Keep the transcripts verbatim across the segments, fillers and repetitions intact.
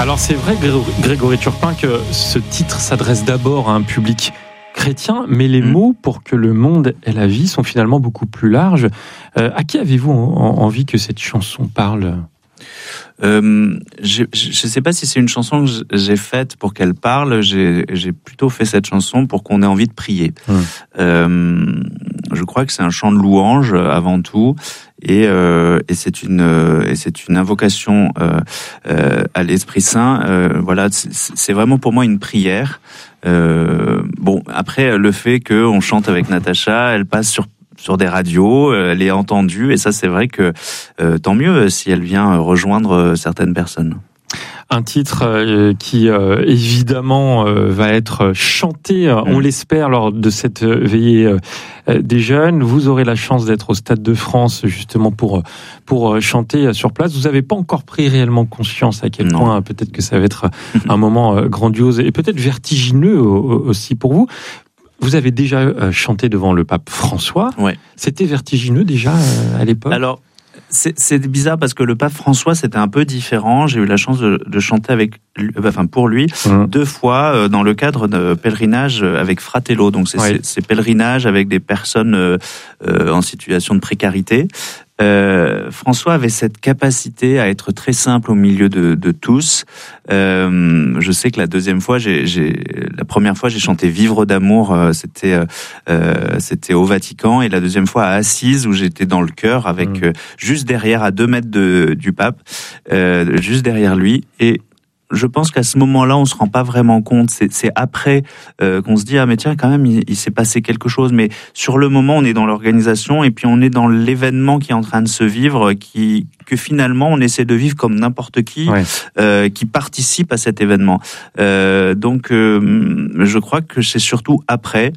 Alors c'est vrai, Grégory Turpin, que ce titre s'adresse d'abord à un public chrétien, mais les mmh. mots pour que le monde ait la vie sont finalement beaucoup plus larges. Euh, à qui avez-vous en, envie que cette chanson parle ? Euh, je ne sais pas si c'est une chanson que j'ai faite pour qu'elle parle. J'ai, j'ai plutôt fait cette chanson pour qu'on ait envie de prier. Mmh. Euh, je crois que c'est un chant de louange avant tout, et, euh, et c'est une et c'est une invocation euh, euh, à l'Esprit Saint. Euh, voilà, c'est, c'est vraiment pour moi une prière. Euh, bon, après le fait qu'on chante avec Natacha, elle passe sur sur des radios, elle est entendue, et ça c'est vrai que euh, tant mieux si elle vient rejoindre certaines personnes. Un titre euh, qui euh, évidemment euh, va être chanté, euh, on l'espère, lors de cette veillée euh, des jeunes. Vous aurez la chance d'être au Stade de France justement pour pour chanter sur place. Vous n'avez pas encore pris réellement conscience à quel non. point peut-être que ça va être un moment grandiose et peut-être vertigineux aussi pour vous. Vous avez déjà chanté devant le pape François. Ouais. C'était vertigineux déjà à l'époque. Alors, c'est, c'est bizarre parce que le pape François, c'était un peu différent. J'ai eu la chance de, de chanter avec, enfin pour lui, mmh. deux fois dans le cadre de pèlerinage avec Fratello. Donc c'est oui. ces pèlerinages avec des personnes euh, en situation de précarité. Euh, François avait cette capacité à être très simple au milieu de, de tous. Euh, je sais que la deuxième fois, j'ai, j'ai, la première fois, j'ai chanté Vivre d'amour, euh, c'était, euh, c'était au Vatican, et la deuxième fois à Assise, où j'étais dans le chœur avec mmh. euh, juste derrière, à deux mètres de, du pape, euh, juste derrière lui, et je pense qu'à ce moment-là, on se rend pas vraiment compte. C'est, c'est après euh, qu'on se dit ah mais tiens quand même il, il s'est passé quelque chose. Mais sur le moment, on est dans l'organisation et puis on est dans l'événement qui est en train de se vivre, qui que finalement on essaie de vivre comme n'importe qui ouais. euh, qui participe à cet événement. Euh, donc euh, je crois que c'est surtout après.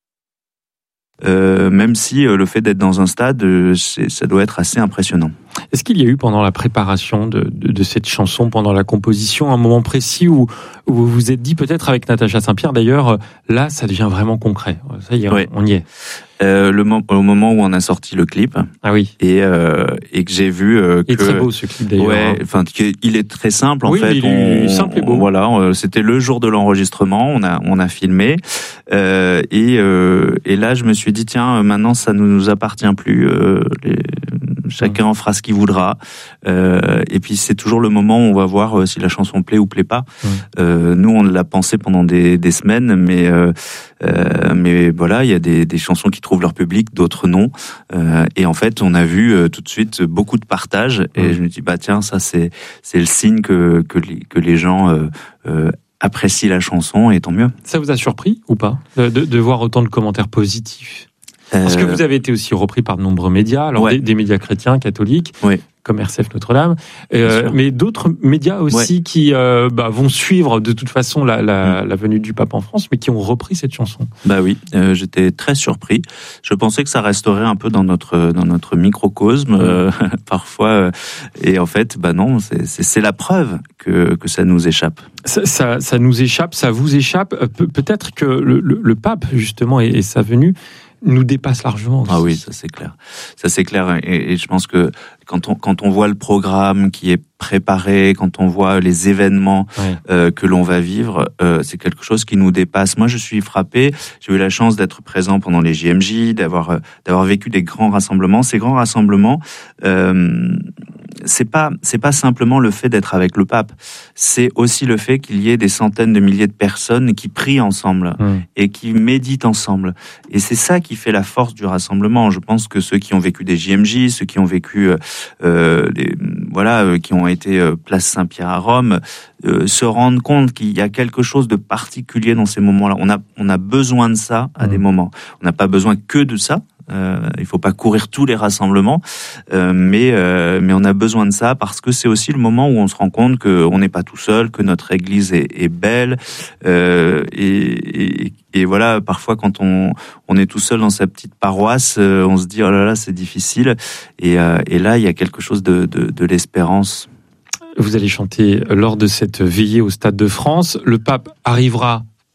Euh, même si euh, le fait d'être dans un stade, euh, c'est, ça doit être assez impressionnant. Est-ce qu'il y a eu pendant la préparation de, de, de cette chanson, pendant la composition, un moment précis où, où vous vous êtes dit, peut-être avec Natacha Saint-Pierre d'ailleurs, là ça devient vraiment concret, ça y est, oui. on y est. Euh, le mo- au moment où on a sorti le clip, ah oui, et euh, et que j'ai vu euh, que il est très beau ce clip d'ailleurs. Ouais, enfin il est très simple en oui, fait. Il est on, simple et beau. On, voilà, euh, c'était le jour de l'enregistrement, on a on a filmé euh, et euh, et là je me suis dit tiens maintenant ça ne nous appartient plus. Euh, les, chacun en fera ce qu'il voudra. Euh, et puis c'est toujours le moment où on va voir si la chanson plaît ou plaît pas. Mmh. Euh, nous on l'a pensé pendant des, des semaines, mais euh, euh, mais voilà, il y a des, des chansons qui trouvent leur public, d'autres non. Euh, et en fait, on a vu euh, tout de suite beaucoup de partages. Et mmh. je me dis bah tiens, ça c'est c'est le signe que que les, que les gens euh, euh, apprécient la chanson, et tant mieux. Ça vous a surpris ou pas de, de, de voir autant de commentaires positifs? Parce que vous avez été aussi repris par de nombreux médias, alors ouais. des, des médias chrétiens, catholiques, ouais. comme R C F Notre-Dame, euh, mais d'autres médias aussi ouais. qui euh, bah, vont suivre de toute façon la, la, mmh. la venue du pape en France, mais qui ont repris cette chanson. Bah oui, euh, j'étais très surpris. Je pensais que ça resterait un peu dans notre dans notre microcosme mmh. euh, parfois, euh, et en fait, bah non, c'est, c'est, c'est la preuve que que ça nous échappe. Ça, ça, ça nous échappe, ça vous échappe. Pe- peut-être que le, le, le pape justement et, et sa venue nous dépasse largement aussi. Ah oui, ça c'est clair. Ça c'est clair, et, et je pense que quand on quand on voit le programme qui est préparé, quand on voit les événements ouais. euh, que l'on va vivre, euh, c'est quelque chose qui nous dépasse. Moi, je suis frappé. J'ai eu la chance d'être présent pendant les J M J, d'avoir euh, d'avoir vécu des grands rassemblements. Ces grands rassemblements, euh, c'est pas c'est pas simplement le fait d'être avec le pape. C'est aussi le fait qu'il y ait des centaines de milliers de personnes qui prient ensemble mmh. et qui méditent ensemble. Et c'est ça qui fait la force du rassemblement. Je pense que ceux qui ont vécu des J M J, ceux qui ont vécu euh, des, voilà, euh, qui ont été euh, place Saint-Pierre à Rome, euh, se rendent compte qu'il y a quelque chose de particulier dans ces moments-là. On a on a besoin de ça à mmh. des moments. On n'a pas besoin que de ça. Euh, il faut pas courir tous les rassemblements, euh, mais euh, mais on a besoin de ça parce que c'est aussi le moment où on se rend compte que on n'est pas tout seul, que notre Église est, est belle, euh, et, et, et voilà. Parfois, quand on on est tout seul dans sa petite paroisse, euh, on se dit oh là là, c'est difficile, et euh, et là il y a quelque chose de de, de l'espérance. Vous allez chanter lors de cette veillée au Stade de France. Le pape arrivera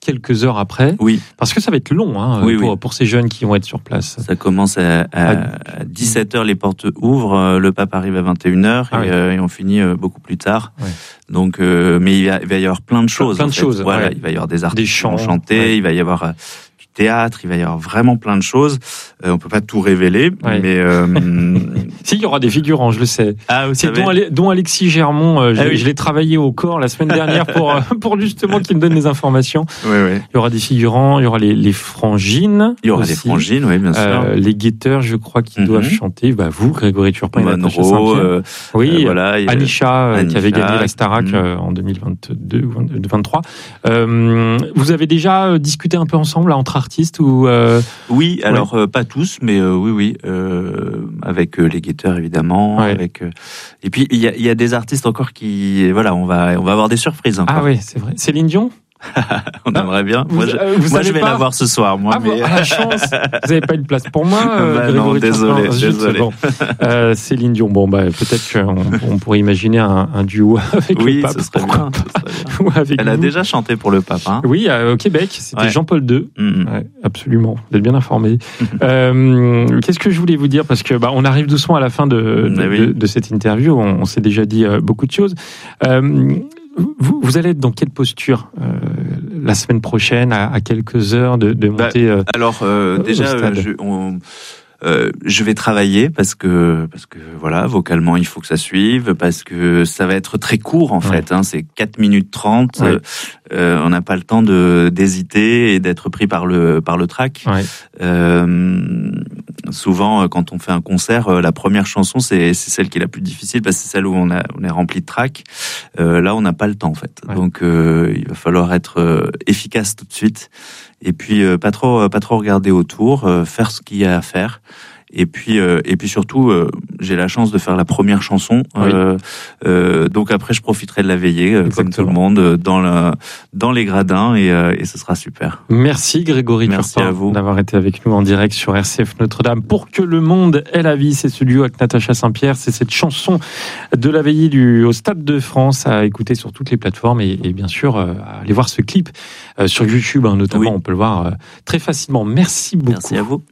quelques heures après. Oui. Parce que ça va être long hein, oui, pour, oui. pour ces jeunes qui vont être sur place. Ça commence à, à, à dix-sept heures, les portes ouvrent, le pape arrive à vingt et une heures ah, et, oui. euh, et on finit beaucoup plus tard. Oui. Donc, euh, mais il va, il va y avoir plein de choses. Plein de fait. choses. Voilà, ouais. Il va y avoir des artistes des chants, qui vont chanter, ouais. il va y avoir euh, du théâtre, il va y avoir vraiment plein de choses. Euh, on peut pas tout révéler, ouais. mais euh... si, il y aura des figurants, je le sais. Ah, vous c'est savez. Dont, Ale- dont Alexis Germont. Euh, ah, je, oui. je l'ai travaillé au corps la semaine dernière pour pour justement qu'il me donne des informations. Oui, oui. Il y aura des figurants, il y aura les, les frangines. Il y aura aussi. des frangines, oui, bien sûr. Euh, les guetteurs, je crois, qui mm-hmm. doivent chanter. Bah vous, Grégory Turpin, Monroe, euh, oui, euh, voilà, Anisha, euh, Anisha, qui avait gagné la Starac mm-hmm. euh, en deux mille vingt-deux ou deux mille vingt-trois. Euh, vous avez déjà discuté un peu ensemble là, entre artistes ou euh... Oui, alors ouais. euh, pas tous, mais euh, oui, oui, euh, avec euh, les guetteurs évidemment. Ouais. Avec euh... et puis il y a, y a des artistes encore qui, voilà, on va, on va avoir des surprises encore. Ah oui, c'est vrai. Céline Dion. On aimerait bien. Vous, moi, je, euh, moi, je vais la voir ce soir. Moi, ah, mais... bon, à la chance. Vous n'avez pas une place pour moi. Euh, bah, non, désolé, Turpin, désolé. Bon. Euh, Céline Dion. Bon, bah, peut-être qu'on on pourrait imaginer un, un duo avec oui, le pape. Ce serait bien, ce serait bien. avec Elle nous. a déjà chanté pour le pape. Hein. Oui, euh, au Québec. C'était ouais. Jean-Paul deux. Mm-hmm. Ouais, absolument. Vous êtes bien informé. euh, qu'est-ce que je voulais vous dire parce que bah, on arrive doucement à la fin de, de, oui. de, de cette interview. On, on s'est déjà dit euh, beaucoup de choses. Euh, Vous, vous allez être dans quelle posture euh, la semaine prochaine, à, à quelques heures de, de monter bah, euh, Alors euh, déjà, euh, je, on, euh, je vais travailler parce que parce que voilà, vocalement il faut que ça suive, parce que ça va être très court en ouais. fait. Hein, c'est quatre minutes trente. Ouais. Euh, on n'a pas le temps de d'hésiter et d'être pris par le par le trac. Ouais. Euh, souvent, quand on fait un concert, la première chanson, c'est, c'est celle qui est la plus difficile parce que c'est celle où on, a, on est rempli de trac. Euh, là, on n'a pas le temps, en fait. Ouais. Donc, euh, il va falloir être euh, efficace tout de suite. Et puis, euh, pas trop, pas trop regarder autour, euh, faire ce qu'il y a à faire. Et puis, euh, et puis surtout, euh, j'ai la chance de faire la première chanson. Oui. Euh, euh, donc après, je profiterai de la veillée, euh, comme tout le monde, dans, la, dans les gradins, et, euh, et ce sera super. Merci Grégory Merci Turpin à vous d'avoir été avec nous en direct sur R C F Notre-Dame. Pour que le monde ait la vie, c'est ce duo avec Natacha Saint-Pierre. C'est cette chanson de la veillée du, au Stade de France à écouter sur toutes les plateformes et, et bien sûr euh, à aller voir ce clip euh, sur YouTube, hein, notamment. Oui. On peut le voir euh, très facilement. Merci beaucoup. Merci à vous.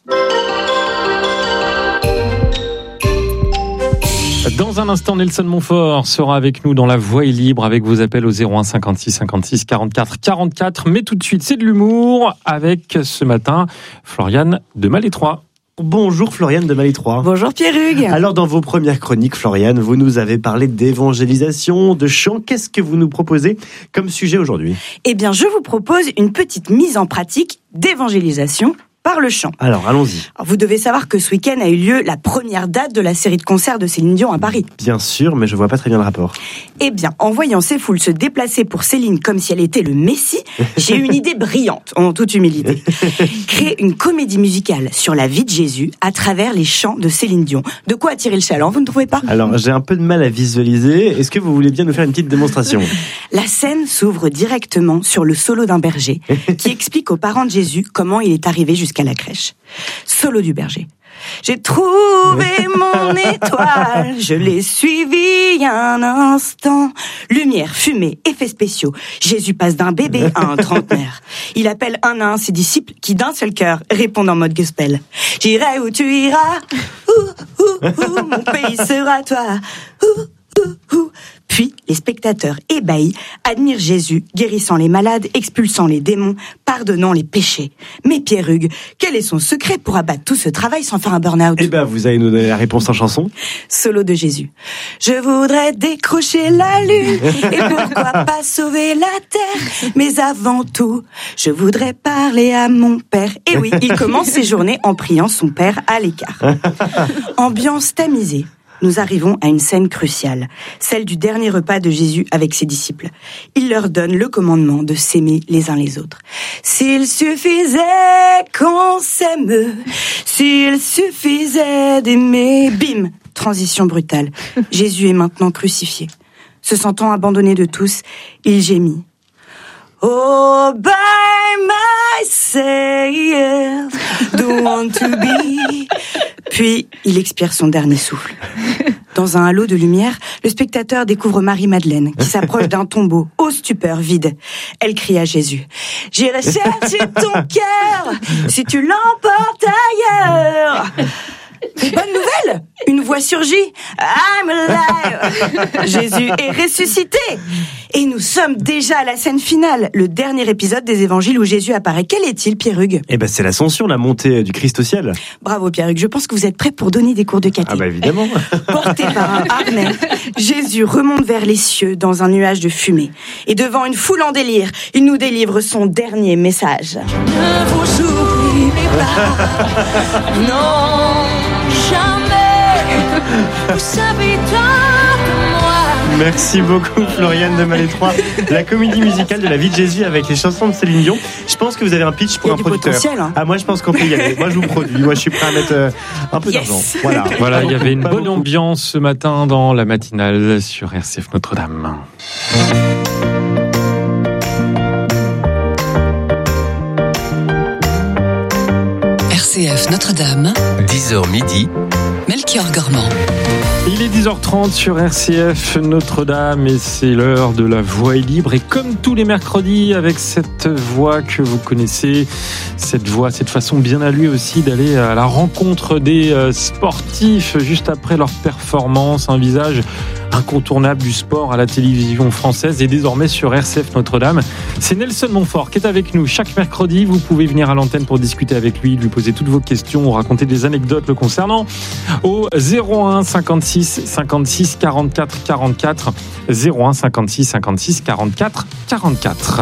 Dans un instant, Nelson Montfort sera avec nous dans La Voix est libre avec vos appels au zéro un cinquante-six cinquante-six quarante-quatre quarante-quatre. Mais tout de suite, c'est de l'humour avec ce matin Floriane de Malétroit. Bonjour Floriane de Malétroit. Bonjour Pierre Hugues. Alors dans vos premières chroniques, Floriane, vous nous avez parlé d'évangélisation, de chant. Qu'est-ce que vous nous proposez comme sujet aujourd'hui ? Eh bien, je vous propose une petite mise en pratique d'évangélisation par le chant. Alors, allons-y. Alors, vous devez savoir que ce week-end a eu lieu la première date de la série de concerts de Céline Dion à Paris. Bien sûr, mais je vois pas très bien le rapport. Eh bien, en voyant ces foules se déplacer pour Céline comme si elle était le Messie, j'ai une idée brillante, en toute humilité. Créer une comédie musicale sur la vie de Jésus à travers les chants de Céline Dion. De quoi attirer le chaland, vous ne trouvez pas ? Alors, j'ai un peu de mal à visualiser. Est-ce que vous voulez bien nous faire une petite démonstration ? La scène s'ouvre directement sur le solo d'un berger qui explique aux parents de Jésus comment il est arrivé jusqu'à la crèche. Solo du berger. J'ai trouvé mon étoile, je l'ai suivi un instant. Lumière, fumée, effets spéciaux. Jésus passe d'un bébé à un trentenaire. Il appelle un à un ses disciples qui d'un seul cœur répondent en mode gospel. J'irai où tu iras, ouh, ouh, ouh, mon pays sera toi. Ouh, ouh, ouh. Puis, les spectateurs ébahis admirent Jésus, guérissant les malades, expulsant les démons, pardonnant les péchés. Mais Pierre Hugues, quel est son secret pour abattre tout ce travail sans faire un burn-out ? Eh ben, vous allez nous donner la réponse en chanson. Solo de Jésus. Je voudrais décrocher la lune, et pourquoi pas sauver la terre ? Mais avant tout, je voudrais parler à mon père. Et oui, il commence ses journées en priant son père à l'écart. Ambiance tamisée. Nous arrivons à une scène cruciale, celle du dernier repas de Jésus avec ses disciples. Il leur donne le commandement de s'aimer les uns les autres. S'il suffisait qu'on s'aime, s'il suffisait d'aimer, bim, transition brutale. Jésus est maintenant crucifié. Se sentant abandonné de tous, il gémit. Oh, by myself, don't want to be. Puis, il expire son dernier souffle. Dans un halo de lumière, le spectateur découvre Marie-Madeleine, qui s'approche d'un tombeau, aux stupeurs vide. Elle crie à Jésus, « J'irai chercher ton cœur, si tu l'emportes ailleurs !» Bonne nouvelle! Une voix surgit. I'm alive! Jésus est ressuscité! Et nous sommes déjà à la scène finale, le dernier épisode des évangiles où Jésus apparaît. Quel est-il, Pierre-Hugues? Eh ben, c'est l'ascension, la montée du Christ au ciel. Bravo, Pierre-Hugues. Je pense que vous êtes prêt pour donner des cours de caté. Ah bah, évidemment. Porté par un harnais, Jésus remonte vers les cieux dans un nuage de fumée. Et devant une foule en délire, il nous délivre son dernier message. Ne vous oubliez pas, non, jamais, vous savez tant que moi. Merci beaucoup, Floriane de Malétroit. La comédie musicale de la vie de Jésus avec les chansons de Céline Dion. Je pense que vous avez un pitch pour Il y a un du producteur. potentiel, hein. Ah, moi, je pense qu'on peut y aller. Moi, je vous produis. Moi, je suis prêt à mettre euh, un peu Yes. d'argent. Voilà. Voilà, il y avait une Pas bonne beaucoup. ambiance ce matin dans la matinale sur R C F Notre-Dame. R C F Notre-Dame, dix heures midi, Melchior Gormand. Il est dix heures trente sur R C F Notre-Dame et c'est l'heure de la voix est libre. Et comme tous les mercredis, avec cette voix que vous connaissez, cette voix, cette façon bien à lui aussi d'aller à la rencontre des sportifs juste après leur performance, un visage incontournable du sport à la télévision française et désormais sur R C F Notre-Dame. C'est Nelson Montfort qui est avec nous chaque mercredi. Vous pouvez venir à l'antenne pour discuter avec lui, lui poser toutes vos questions ou raconter des anecdotes le concernant au zéro un cinquante-six cinquante-six quarante-quatre quarante-quatre zéro un cinquante-six cinquante-six quarante-quatre quarante-quatre.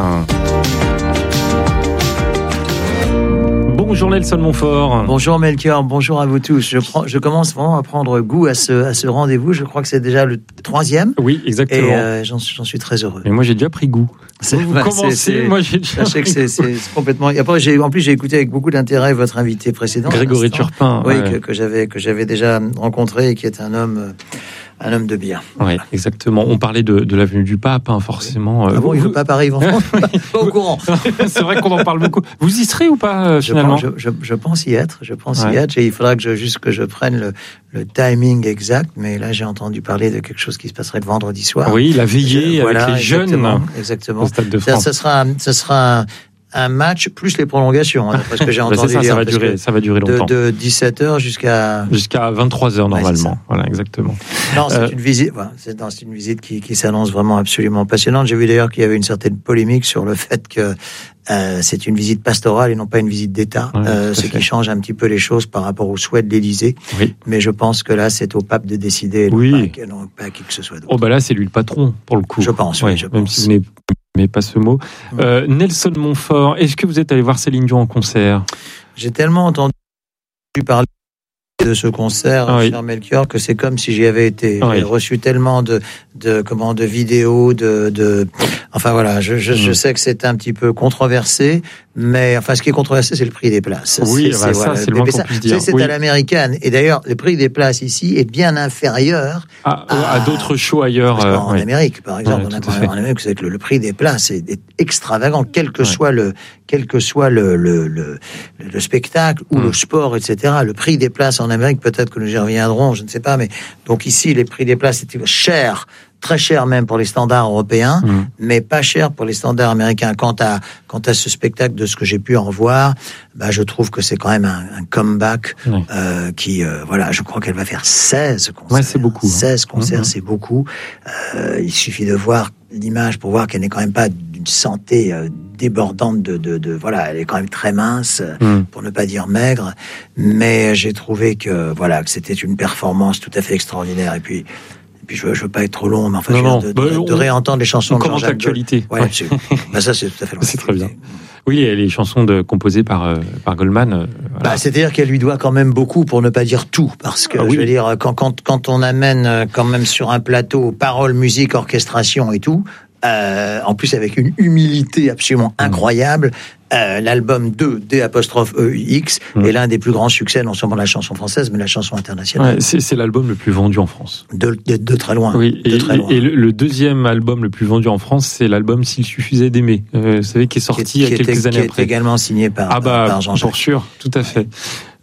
Bonjour Nelson Montfort. Bonjour Melchior, bonjour à vous tous. Je, prends, je commence vraiment à prendre goût à ce, à ce rendez-vous. Je crois que c'est déjà le troisième. Oui, exactement. Et euh, j'en, j'en suis très heureux. Et moi j'ai déjà pris goût. C'est, vous bah, commencez, c'est, c'est, moi j'ai déjà sachez que c'est, c'est, c'est complètement. Et après, j'ai, en plus, j'ai écouté avec beaucoup d'intérêt votre invité précédent. Grégory Turpin. Oui, ouais. que, que j'avais que j'avais déjà rencontré et qui est un homme. Un homme de bien. Oui, exactement. On parlait de, de l'avenue du Pape, hein, forcément. Ah bon, il ne veut pas Paris en France. Pas au courant. C'est vrai qu'on en parle beaucoup. Vous y serez ou pas, euh, je finalement pense, je, je, je pense y être. Je pense ouais. y être. Et il faudra que je, juste que je prenne le, le timing exact. Mais là, j'ai entendu parler de quelque chose qui se passerait le vendredi soir. Oui, la veillée je, avec voilà, les jeunes exactement, exactement. au Stade de France. Ça, ça sera, ça sera un, un match plus les prolongations, hein, parce que j'ai entendu bah c'est ça, dire. Ça va durer, ça va durer longtemps. De, de dix-sept heures jusqu'à jusqu'à vingt-trois heures normalement. Ouais, voilà, exactement. Non, c'est euh... une visite. Voilà, c'est, non, c'est une visite qui, qui s'annonce vraiment absolument passionnante. J'ai vu d'ailleurs qu'il y avait une certaine polémique sur le fait que euh, c'est une visite pastorale et non pas une visite d'État, ouais, euh, ce qui change un petit peu les choses par rapport au souhait de l'Élysée. Oui. Mais je pense que là, c'est au pape de décider, oui. non, pas, non pas à qui que ce soit d'autre. Oh bah là, c'est lui le patron pour le coup. Je pense. Ouais, oui, je même pense. si vous n'aimez pas ce mot. Ouais. Euh, Nelson Montfort, est-ce que vous êtes allé voir Céline Dion en concert? J'ai tellement entendu parler de ce concert, ah, oui. cher Melchior, que c'est comme si j'y avais été. Ah, J'ai oui. reçu tellement de, de, comment, de vidéos, de, de, enfin voilà, je, je, mmh. je sais que c'est un petit peu controversé, mais enfin, ce qui est controversé, c'est le prix des places. Oui, c'est, bah, c'est, ça, voilà, c'est le moins qu'on puisse dire. C'est, c'est oui. à l'américaine. Et d'ailleurs, le prix des places ici est bien inférieur à, à, à d'autres shows ailleurs. Parce qu'en euh, Amérique, par exemple, ouais, on a quand même, en Amérique, c'est que le, le prix des places est, est extravagant, quel que ouais. soit le, quel que soit le, le, le, le spectacle ou mmh. le sport, et cetera. Le prix des places en Amérique, peut-être que nous y reviendrons, je ne sais pas, mais donc ici, les prix des places étaient chers, très cher même pour les standards européens, mmh. mais pas cher pour les standards américains. Quant à, quant à ce spectacle, de ce que j'ai pu en voir, bah, je trouve que c'est quand même un, un comeback mmh. euh, qui, euh, voilà, je crois qu'elle va faire seize concerts. Ouais, c'est beaucoup. seize concerts, mmh. c'est beaucoup. Euh, il suffit de voir l'image pour voir qu'elle n'est quand même pas d'une santé euh, débordante de, de, de, voilà, elle est quand même très mince, mmh. pour ne pas dire maigre, mais j'ai trouvé que, voilà, que c'était une performance tout à fait extraordinaire. Et puis, Et puis je veux, je veux pas être trop long, mais enfin, non, je non. De, bah, de, on, de réentendre les chansons on de commente l'actualité. Ouais, ouais. Bah, ça, c'est tout à fait c'est très bien. Oui, les chansons de, composées par, euh, par Goldman. Euh, voilà. Bah, c'est-à-dire qu'elle lui doit quand même beaucoup, pour ne pas dire tout, parce que, ah, oui. je veux dire, quand, quand, quand on amène quand même sur un plateau paroles, musique, orchestration et tout, euh, en plus avec une humilité absolument incroyable, euh, l'album deux, D apostrophe E X, mmh. est l'un des plus grands succès, non seulement de la chanson française, mais de la chanson internationale. Ouais, c'est, c'est l'album le plus vendu en France. De, de, de très loin. Oui, de et, très loin. et le, le deuxième album le plus vendu en France, c'est l'album S'il suffisait d'aimer, euh, vous savez, qui est sorti qui est, il y a quelques était, années qui après. Qui est également signé par, ah bah, par Jean-Jacques. Pour sûr, tout à fait.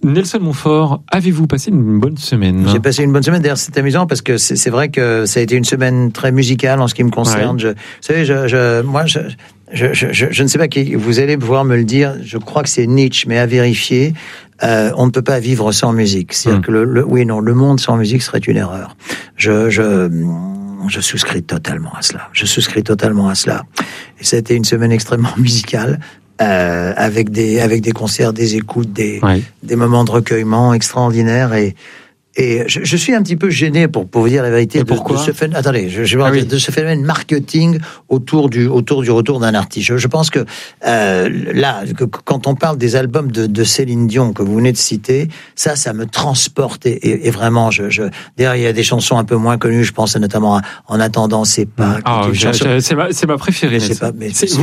Nelson Montfort, avez-vous passé une bonne semaine? J'ai passé une bonne semaine. D'ailleurs, c'est amusant parce que c'est, c'est vrai que ça a été une semaine très musicale en ce qui me concerne. Ouais. Je, vous savez, je, je, moi, je, je, je, je, je ne sais pas qui, vous allez pouvoir me le dire. Je crois que c'est Nietzsche, mais à vérifier. Euh, on ne peut pas vivre sans musique. C'est-à-dire mmh. que le, le, oui, non, le monde sans musique serait une erreur. Je, je, je souscris totalement à cela. Je souscris totalement à cela. Et ça a été une semaine extrêmement musicale. Euh, avec des avec des concerts, des écoutes, des ouais. des moments de recueillement extraordinaires et et je, je suis un petit peu gêné pour pour vous dire la vérité de, de ce phénomène. Attendez, je, je vais ah oui. de ce phénomène marketing autour du autour du retour d'un artiste. Je, je pense que euh, là, que, quand on parle des albums de, de Céline Dion que vous venez de citer, ça, ça me transporte et, et, et vraiment, je, je d'ailleurs, il y a des chansons un peu moins connues. Je pense notamment à En attendant, c'est pas. Ah, chanson... c'est ma c'est ma préférée. C'est pas, mais c'est,